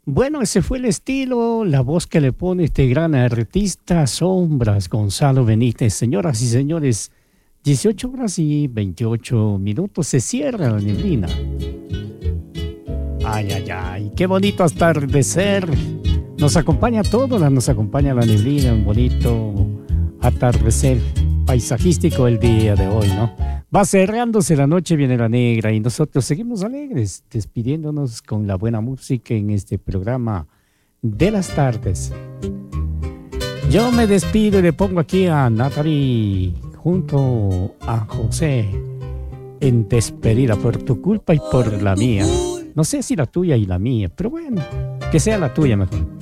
Bueno, ese fue el estilo, la voz que le pone este gran artista Sombras, Gonzalo Benítez. Señoras y señores, 18 horas y 28 minutos, se cierra la neblina. Ay, ay, ay, qué bonito atardecer. Nos acompaña todo, nos acompaña la neblina, un bonito atardecer paisajístico el día de hoy, ¿no? Va cerrándose la noche, viene la negra y nosotros seguimos alegres, despidiéndonos con la buena música en este programa de las tardes. Yo me despido y le pongo aquí a Natalie junto a José en despedida por tu culpa y por la mía. No sé si la tuya y la mía, pero bueno, que sea la tuya mejor.